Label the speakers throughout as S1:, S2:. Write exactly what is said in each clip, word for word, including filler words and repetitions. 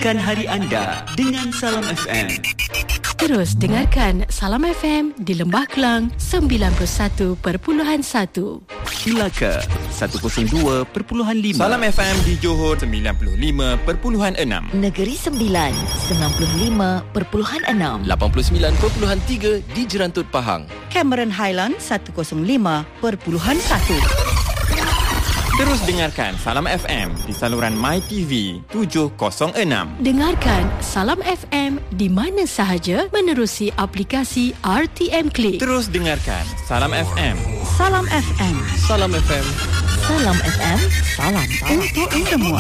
S1: Mulakan hari anda dengan Salam F M.
S2: Terus dengarkan Salam F M di Lembah Kelang sembilan puluh satu perpuluhan satu.
S1: Melaka seratus dua perpuluhan lima.
S3: Salam F M di Johor sembilan puluh lima perpuluhan enam.
S4: Negeri Sembilan sembilan puluh lima perpuluhan enam.
S5: lapan puluh sembilan perpuluhan tiga di Jerantut Pahang.
S6: Cameron Highland seratus lima perpuluhan satu.
S3: Terus dengarkan Salam F M di saluran MyTV tujuh kosong enam.
S2: Dengarkan Salam F M di mana sahaja menerusi aplikasi R T M Click.
S3: Terus dengarkan Salam F M.
S6: Salam F M.
S5: Salam F M.
S4: Salam F M. Salam
S6: Untuk semua.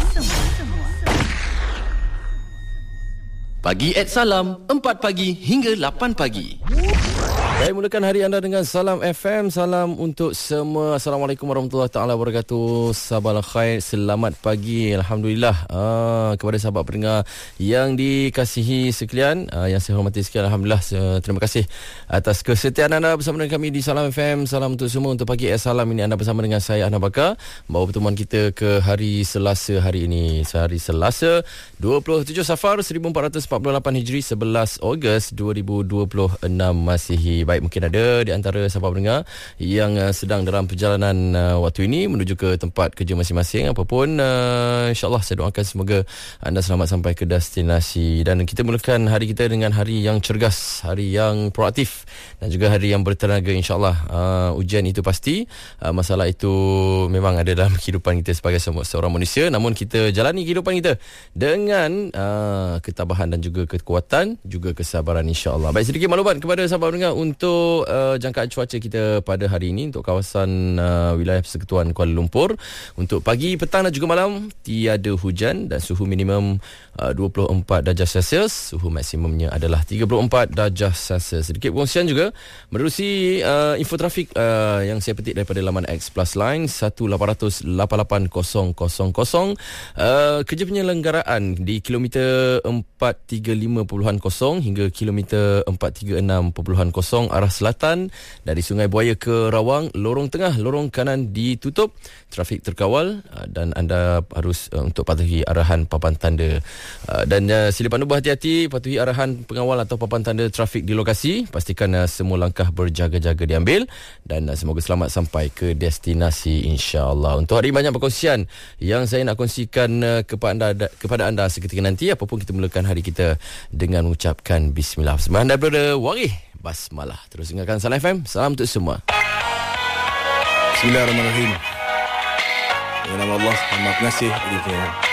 S5: Pagi at Salam, empat pagi hingga lapan pagi. Baik, mulakan hari anda dengan Salam F M. Salam untuk semua. Assalamualaikum warahmatullahi taala wabarakatuh. Sabah khair, selamat pagi. Alhamdulillah uh, kepada sahabat pendengar yang dikasihi sekalian, uh, yang saya hormati sekalian. Alhamdulillah, uh, terima kasih atas kesetiaan anda bersama dengan kami di Salam F M. Salam untuk semua. Untuk pagi at Salam ini anda bersama dengan saya Ahna Bakar, bawa pertemuan kita ke hari Selasa hari ini. Hari Selasa dua puluh tujuh Safar seribu empat ratus empat puluh lapan Hijri, sebelas Ogos dua ribu dua puluh enam Masihi. Baik, mungkin ada di antara sahabat pendengar yang uh, sedang dalam perjalanan uh, waktu ini menuju ke tempat kerja masing-masing. Apapun, uh, insyaAllah saya doakan semoga anda selamat sampai ke destinasi. Dan kita mulakan hari kita dengan hari yang cergas, hari yang proaktif dan juga hari yang bertenaga, insyaAllah. Uh, ujian itu pasti, uh, masalah itu memang ada dalam kehidupan kita sebagai seorang manusia. Namun kita jalani kehidupan kita dengan uh, ketabahan dan juga kekuatan, juga kesabaran, insyaAllah. Baik, sedikit maklumat kepada sahabat pendengar untuk uh, jangkaan cuaca kita pada hari ini untuk kawasan uh, wilayah Persekutuan Kuala Lumpur. Untuk pagi, petang dan juga malam tiada hujan dan suhu minimum uh, dua puluh empat darjah Celsius, suhu maksimumnya adalah tiga puluh empat darjah Celsius. Sedikit perkongsian juga menerusi uh, info trafik uh, yang saya petik daripada laman X Plus Line satu lapan kosong lapan lapan kosong kosong kosong. Uh, kerja penyelenggaraan di kilometer empat tiga lima kosong hingga kilometer empat tiga enam kosong arah selatan dari Sungai Buaya ke Rawang, lorong tengah, lorong kanan ditutup, trafik terkawal uh, dan anda harus uh, untuk patuhi arahan papan tanda. Uh, dan uh, sila pandu berhati-hati, patuhi arahan pengawal atau papan tanda trafik di lokasi. Pastikan uh, semua langkah berjaga-jaga diambil dan uh, semoga selamat sampai ke destinasi, insya-Allah. Untuk hari banyak perkongsian yang saya nak kongsikan uh, kepada anda, kepada anda seketika nanti. Apapun, kita mulakan hari kita dengan mengucapkan bismillah. Sembah daripada Warih Basmalah. Terus dengarkan Salam F M. Salam untuk semua.
S7: Bismillahirrahmanirrahim. Dengan nama Allah, Maha Pengasih, Lagi Penyayang.